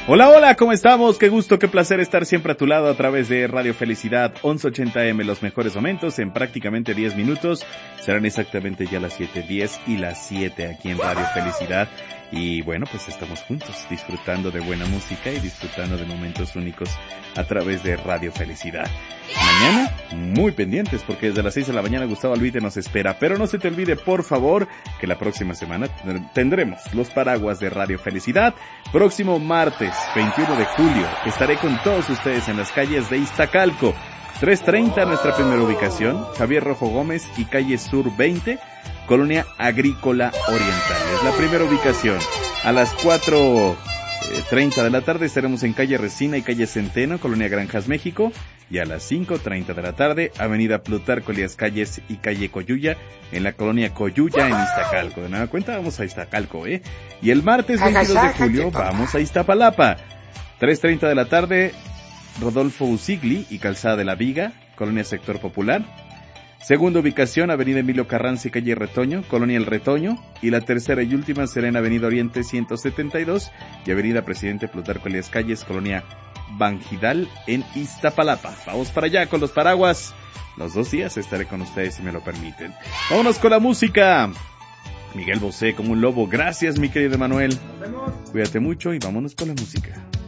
Hola, hola, ¿cómo estamos? Qué gusto, qué placer estar siempre a tu lado a través de Radio Felicidad 1180M, los mejores momentos en prácticamente 10 minutos. Serán exactamente ya las 7:10 y las 7 aquí en Radio Felicidad. Y bueno, pues estamos juntos disfrutando de buena música y disfrutando de momentos únicos a través de Radio Felicidad. Mañana, muy pendientes porque desde las 6 de la mañana Gustavo Alvite nos espera. Pero no se te olvide, por favor, que la próxima semana tendremos los paraguas de Radio Felicidad. Próximo martes, 21 de julio, estaré con todos ustedes en las calles de Iztacalco. 330, nuestra primera ubicación, Javier Rojo Gómez y calle Sur 20, Colonia Agrícola Oriental. Es la primera ubicación. A las 4:30 de la tarde estaremos en calle Resina y calle Centeno, Colonia Granjas, México. Y a las 5:30 de la tarde, avenida Plutarco Elías Calles y calle Coyuya, en la colonia Coyuya, en Iztacalco. De nueva cuenta, vamos a Iztacalco, ¿eh? Y el martes 22 de julio, vamos a Iztapalapa. 3:30 de la tarde, Rodolfo Usigli y Calzada de la Viga, Colonia Sector Popular. Segunda ubicación, avenida Emilio Carranza y calle Retoño, Colonia El Retoño. Y la tercera y última será en avenida Oriente 172 y avenida Presidente Plutarco Elías Calles, Colonia Bangidal, en Iztapalapa. Vamos para allá con los paraguas. Los 2 días estaré con ustedes si me lo permiten. Vámonos con la música. Miguel Bosé como un lobo. Gracias, mi querido Manuel. Cuídate mucho y vámonos con la música.